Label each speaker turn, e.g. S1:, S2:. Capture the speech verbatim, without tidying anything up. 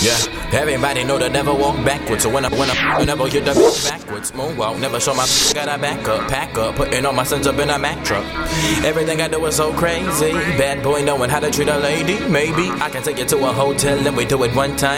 S1: Yeah, everybody know to never walk backwards. So when I, when I, whenever you the bitch backwards, moonwalk, never show my got a back up, pack up, putting all my sons up in a Mack truck. Everything I do is so crazy. Bad boy knowing how to treat a lady. Maybe I can take you to a hotel and we do it one time.